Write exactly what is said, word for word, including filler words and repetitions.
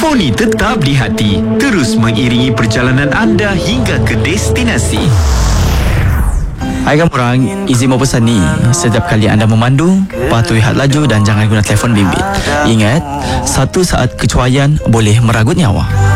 Foni tetap di hati, terus mengiringi perjalanan anda hingga ke destinasi. Hai kamu orang, izin mau pesan ni. Setiap kali anda memandu, patuhi had laju dan jangan guna telefon bimbit. Ingat, satu saat kecuaian boleh merenggut nyawa.